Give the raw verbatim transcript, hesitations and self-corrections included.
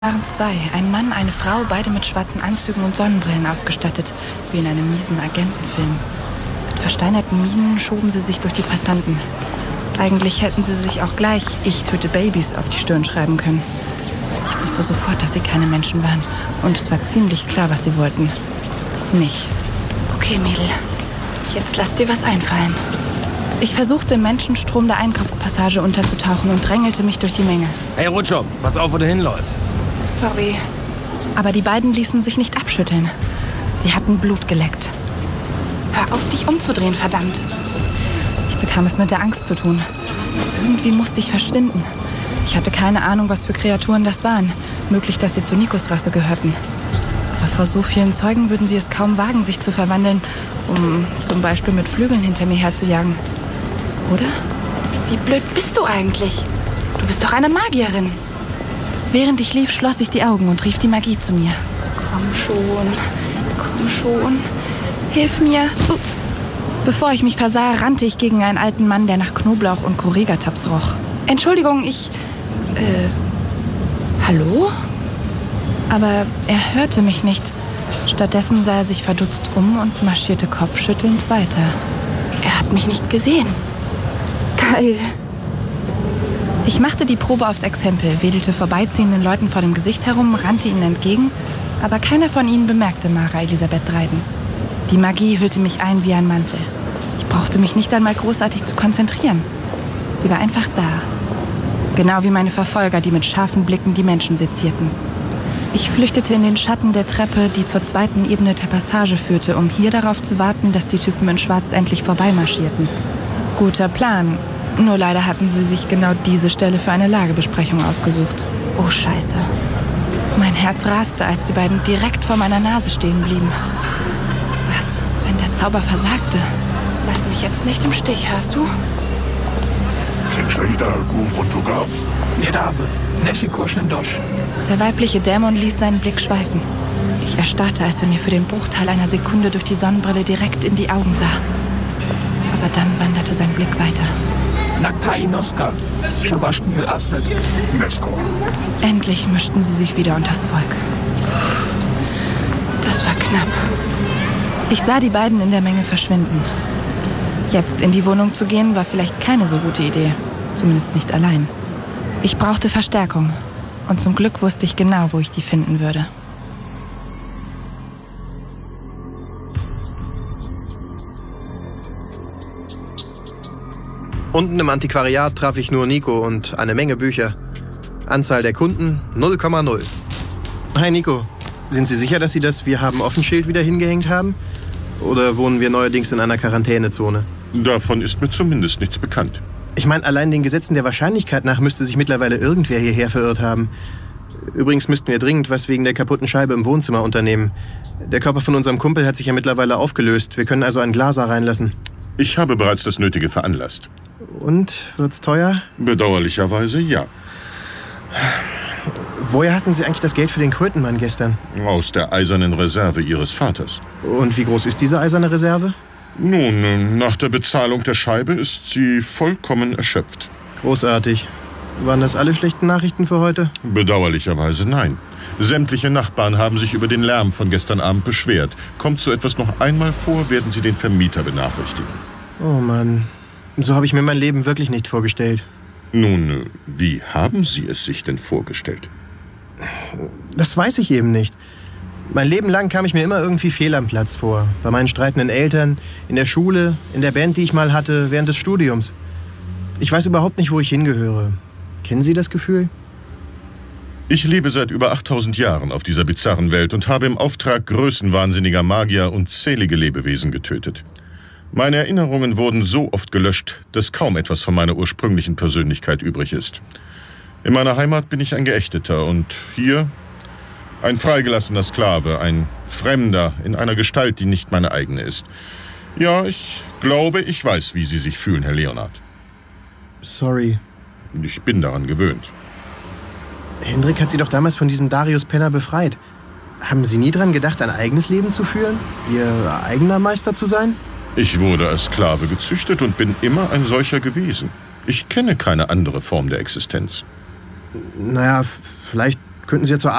waren zwei. Ein Mann, eine Frau, beide mit schwarzen Anzügen und Sonnenbrillen ausgestattet, wie in einem miesen Agentenfilm. Mit versteinerten Mienen schoben sie sich durch die Passanten. Eigentlich hätten sie sich auch gleich "Ich töte Babys" auf die Stirn schreiben können. Ich wusste sofort, dass sie keine Menschen waren. Und es war ziemlich klar, was sie wollten. Mich. Okay, Mädel. Jetzt lass dir was einfallen. Ich versuchte, im Menschenstrom der Einkaufspassage unterzutauchen und drängelte mich durch die Menge. Hey, Rutschopf, pass auf, wo du hinläufst. Sorry. Aber die beiden ließen sich nicht abschütteln. Sie hatten Blut geleckt. Hör auf, dich umzudrehen, verdammt. Ich bekam es mit der Angst zu tun. Irgendwie musste ich verschwinden. Ich hatte keine Ahnung, was für Kreaturen das waren. Möglich, dass sie zur Nikos Rasse gehörten. Aber vor so vielen Zeugen würden sie es kaum wagen, sich zu verwandeln, um zum Beispiel mit Flügeln hinter mir herzujagen. Oder? Wie blöd bist du eigentlich? Du bist doch eine Magierin. Während ich lief, schloss ich die Augen und rief die Magie zu mir. Komm schon, komm schon, hilf mir. Uh. Bevor ich mich versah, rannte ich gegen einen alten Mann, der nach Knoblauch und Correga-Tabs roch. Entschuldigung, ich... Äh... Hallo? Aber er hörte mich nicht. Stattdessen sah er sich verdutzt um und marschierte kopfschüttelnd weiter. Er hat mich nicht gesehen. Geil. Ich machte die Probe aufs Exempel, wedelte vorbeiziehenden Leuten vor dem Gesicht herum, rannte ihnen entgegen, aber keiner von ihnen bemerkte Mara Elisabeth Dryden. Die Magie hüllte mich ein wie ein Mantel. Ich brauchte mich nicht einmal großartig zu konzentrieren. Sie war einfach da. Genau wie meine Verfolger, die mit scharfen Blicken die Menschen sezierten. Ich flüchtete in den Schatten der Treppe, die zur zweiten Ebene der Passage führte, um hier darauf zu warten, dass die Typen in Schwarz endlich vorbeimarschierten. Guter Plan. Nur leider hatten sie sich genau diese Stelle für eine Lagebesprechung ausgesucht. Oh, Scheiße. Mein Herz raste, als die beiden direkt vor meiner Nase stehen blieben. Was, wenn der Zauber versagte? Lass mich jetzt nicht im Stich, hörst du? Der weibliche Dämon ließ seinen Blick schweifen. Ich erstarrte, als er mir für den Bruchteil einer Sekunde durch die Sonnenbrille direkt in die Augen sah. Aber dann wanderte sein Blick weiter. Endlich mischten sie sich wieder unters Volk. Das war knapp. Ich sah die beiden in der Menge verschwinden. Jetzt in die Wohnung zu gehen, war vielleicht keine so gute Idee. Zumindest nicht allein. Ich brauchte Verstärkung. Und zum Glück wusste ich genau, wo ich die finden würde. Unten im Antiquariat traf ich nur Nico und eine Menge Bücher. Anzahl der Kunden null Komma null. Hi Nico, sind Sie sicher, dass Sie das "Wir haben Offenschild" wieder hingehängt haben? Oder wohnen wir neuerdings in einer Quarantänezone? Davon ist mir zumindest nichts bekannt. Ich meine, allein den Gesetzen der Wahrscheinlichkeit nach müsste sich mittlerweile irgendwer hierher verirrt haben. Übrigens müssten wir dringend was wegen der kaputten Scheibe im Wohnzimmer unternehmen. Der Körper von unserem Kumpel hat sich ja mittlerweile aufgelöst. Wir können also ein Glaser reinlassen. Ich habe bereits das Nötige veranlasst. Und? Wird's teuer? Bedauerlicherweise ja. Woher hatten Sie eigentlich das Geld für den Krötenmann gestern? Aus der eisernen Reserve Ihres Vaters. Und wie groß ist diese eiserne Reserve? Nun, nach der Bezahlung der Scheibe ist sie vollkommen erschöpft. Großartig. Waren das alle schlechten Nachrichten für heute? Bedauerlicherweise nein. Sämtliche Nachbarn haben sich über den Lärm von gestern Abend beschwert. Kommt so etwas noch einmal vor, werden sie den Vermieter benachrichtigen. Oh Mann, so habe ich mir mein Leben wirklich nicht vorgestellt. Nun, wie haben Sie es sich denn vorgestellt? Das weiß ich eben nicht. Mein Leben lang kam ich mir immer irgendwie fehl am Platz vor. Bei meinen streitenden Eltern, in der Schule, in der Band, die ich mal hatte, während des Studiums. Ich weiß überhaupt nicht, wo ich hingehöre. Kennen Sie das Gefühl? Ich lebe seit über achttausend Jahren auf dieser bizarren Welt und habe im Auftrag größenwahnsinniger Magier unzählige Lebewesen getötet. Meine Erinnerungen wurden so oft gelöscht, dass kaum etwas von meiner ursprünglichen Persönlichkeit übrig ist. In meiner Heimat bin ich ein Geächteter und hier ein freigelassener Sklave, ein Fremder in einer Gestalt, die nicht meine eigene ist. Ja, ich glaube, ich weiß, wie Sie sich fühlen, Herr Leonard. Sorry. Ich bin daran gewöhnt. Hendrik hat Sie doch damals von diesem Darius Penner befreit. Haben Sie nie dran gedacht, ein eigenes Leben zu führen? Ihr eigener Meister zu sein? Ich wurde als Sklave gezüchtet und bin immer ein solcher gewesen. Ich kenne keine andere Form der Existenz. Naja, vielleicht Könnten Sie ja zur